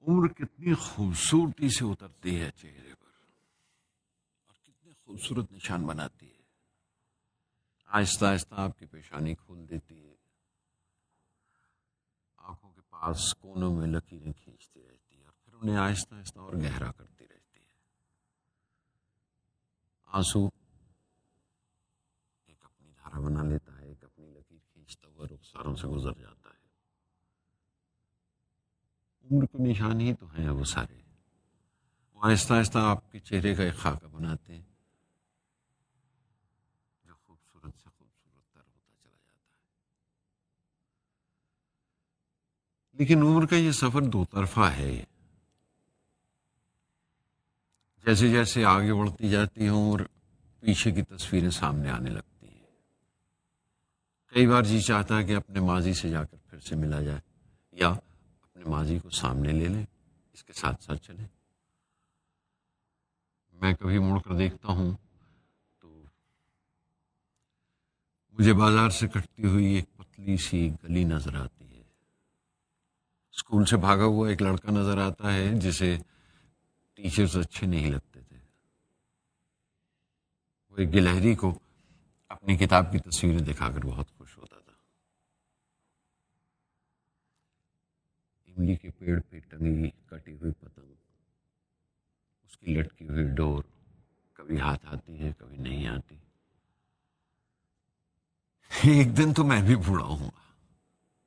عمر کتنی خوبصورتی سے اترتی ہے چہرے پر اور کتنے خوبصورت نشان بناتی ہے. آہستہ آہستہ آپ کی پیشانی کھول دیتی ہے، آنکھوں کے پاس کونوں میں لکیریں کھینچتی رہتی ہے اور پھر انہیں آہستہ آہستہ اور گہرا کرتی رہتی ہے. آنسو ایک اپنی دھارا بنا لیتا ہے، ایک اپنی لکیر کھینچتا ہوا رخساروں سے گزر جاتا ہے. عمر کے نشان ہی تو ہیں وہ سارے، وہ آہستہ آہستہ آپ کے چہرے کا ایک خاکہ بناتے ہیں جو خوبصورت سے خوبصورت تر ہوتا چلا جاتا ہے. لیکن عمر کا یہ سفر دو طرفہ ہے. جیسے جیسے آگے بڑھتی جاتی ہے عمر، پیچھے کی تصویریں سامنے آنے لگتی ہیں. کئی بار جی چاہتا ہے کہ اپنے ماضی سے جا کر پھر سے ملا جائے، یا اپنے ماضی کو سامنے لے لیں، اس کے ساتھ ساتھ چلیں. میں کبھی مڑ کر دیکھتا ہوں تو مجھے بازار سے کٹتی ہوئی ایک پتلی سی گلی نظر آتی ہے. اسکول سے بھاگا ہوا ایک لڑکا نظر آتا ہے جسے ٹیچرز اچھے نہیں لگتے تھے. وہ ایک گلہری کو اپنی کتاب کی تصویریں دکھا کر بہت خوش ہوتا تھا. املی کے پیڑ پہ ٹنگی کٹی ہوئی پتنگ، اس کی لٹکی ہوئی ڈور کبھی ہاتھ آتی ہے کبھی نہیں آتی. ایک دن تو میں بھی بوڑھا ہوں